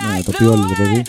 Το πει όλο το παιδί.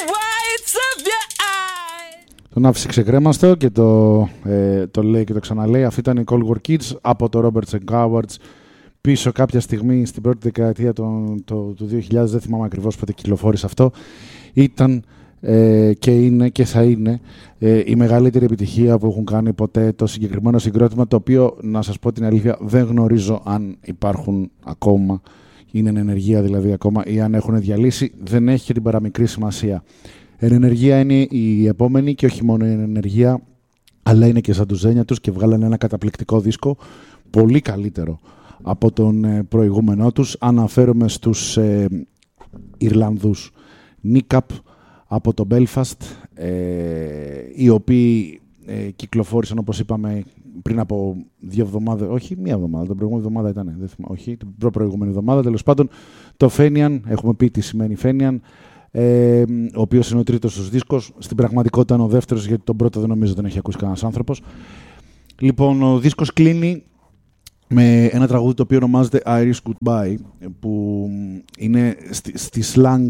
Τον άφησε ξεκρέμαστο και το λέει και το ξαναλέει. Αυτή ήταν η Cold War Kids από το Roberts & Cowards. Πίσω κάποια στιγμή στην πρώτη δεκαετία του 2000, δεν θυμάμαι ακριβώς πότε κυκλοφόρησε αυτό, ήταν και είναι και θα είναι η μεγαλύτερη επιτυχία που έχουν κάνει ποτέ το συγκεκριμένο συγκρότημα, το οποίο, να σας πω την αλήθεια, δεν γνωρίζω αν υπάρχουν ακόμα, είναι εν ενεργεία δηλαδή ακόμα, ή αν έχουν διαλύσει. Δεν έχει και την παραμικρή σημασία. Εν ενεργεία είναι η επόμενη και όχι μόνο εν ενεργεία, αλλά είναι και σαν τους ζένια τους και βγάλανε ένα καταπληκτικό δίσκο, πολύ καλύτερο από τον προηγούμενό τους. Αναφέρομαι στους Ιρλανδούς Nick Up από το Belfast, οι οποίοι κυκλοφόρησαν, όπως είπαμε, πριν από 2 εβδομάδες, όχι μία εβδομάδα, την προηγούμενη εβδομάδα ήταν, δεν θυμάμαι, όχι, την προηγούμενη εβδομάδα, τέλος πάντων, το Fenian, έχουμε πει τι σημαίνει Fenian, ο οποίος είναι ο τρίτος τους δίσκος, στην πραγματικότητα είναι ο δεύτερος, γιατί τον πρώτο δεν νομίζω δεν έχει ακούσει κανένας άνθρωπος. Λοιπόν, ο δίσκος κλείνει με ένα τραγούδι το οποίο ονομάζεται Irish Goodbye, που είναι στη slang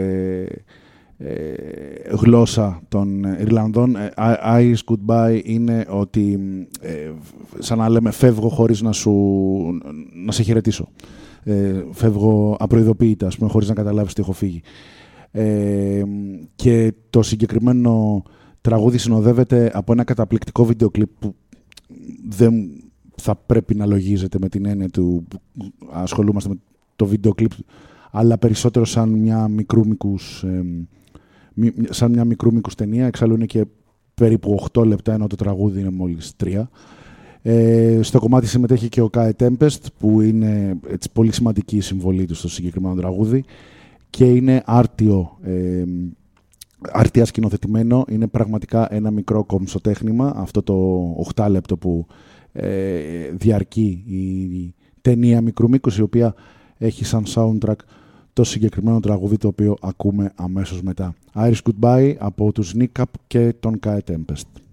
γλώσσα των Ιρλανδών. Irish Goodbye είναι ότι σαν να λέμε φεύγω χωρίς να σε χαιρετήσω. Φεύγω απροειδοποίητα, ας πούμε, χωρίς να καταλάβεις ότι έχω φύγει. Και το συγκεκριμένο τραγούδι συνοδεύεται από ένα καταπληκτικό βίντεο κλιπ που δεν θα πρέπει να λογίζεται με την έννοια του ασχολούμαστε με το βίντεο κλιπ, αλλά περισσότερο σαν μια μικρού μήκους ταινία. Εξάλλου είναι και περίπου 8 λεπτά, ενώ το τραγούδι είναι μόλις 3. Στο κομμάτι συμμετέχει και ο Kai Tempest, που είναι έτσι, πολύ σημαντική η συμβολή του στο συγκεκριμένο τραγούδι και είναι άρτια σκηνοθετημένο. Είναι πραγματικά ένα μικρό κομψοτέχνημα, αυτό το 8 λεπτό που διαρκεί η ταινία μικρού μήκους, η οποία έχει σαν soundtrack το συγκεκριμένο τραγούδι, το οποίο ακούμε αμέσως μετά. Irish Goodbye από τους Nick Up και τον Kai Tempest.